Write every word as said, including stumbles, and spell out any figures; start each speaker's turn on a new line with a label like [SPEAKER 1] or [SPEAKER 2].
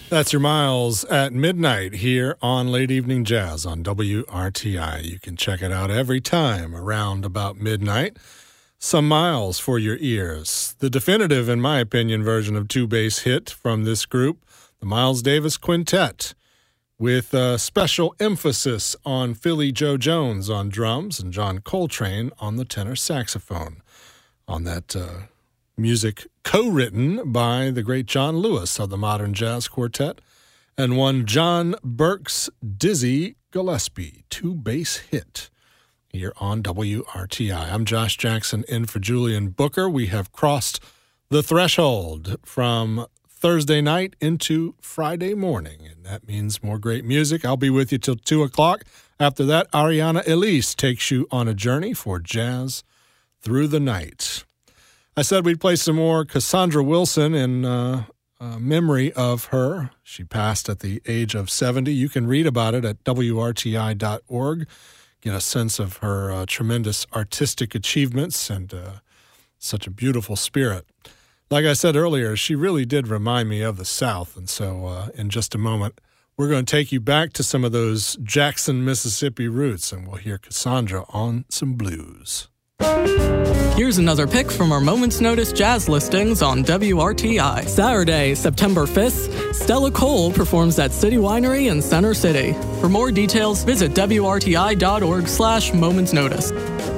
[SPEAKER 1] That's your Miles at midnight here on Late Evening Jazz on W R T I. You can check it out every time around about midnight. Some Miles for your ears. The definitive, in my opinion, version of two-bass hit from this group, the Miles Davis Quintet, with a special emphasis on Philly Joe Jones on drums and John Coltrane on the tenor saxophone. On that uh, music co-written by the great John Lewis of the Modern Jazz Quartet, and one John Burke's Dizzy Gillespie, two-bass hit here on W R T I. I'm Josh Jackson in for Julian Booker. We have crossed the threshold from Thursday night into Friday morning, and that means more great music. I'll be with you till two o'clock. After that, Ariana Elise takes you on a journey for jazz through the night. I said we'd play some more Cassandra Wilson in uh, uh, memory of her. She passed at the age of seventy. You can read about it at W R T I dot org. Get a sense of her uh, tremendous artistic achievements and uh, such a beautiful spirit. Like I said earlier, she really did remind me of the South. And so uh, in just a moment, we're going to take you back to some of those Jackson, Mississippi roots, and we'll hear Cassandra on some blues.
[SPEAKER 2] Here's another pick from our Moment's Notice jazz listings on W R T I. Saturday, September fifth, Stella Cole performs at City Winery in Center City. For more details, visit W R T I dot org slash Moment's Notice.